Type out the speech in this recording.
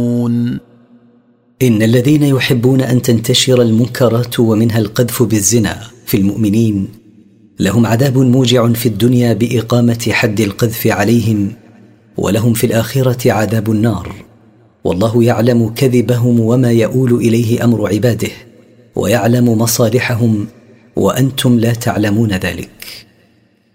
إن الذين يحبون أن تنتشر المنكرات ومنها القذف بالزنا في المؤمنين لهم عذاب موجع في الدنيا بإقامة حد القذف عليهم، ولهم في الآخرة عذاب النار. والله يعلم كذبهم وما يؤول إليه أمر عباده، ويعلم مصالحهم وأنتم لا تعلمون ذلك.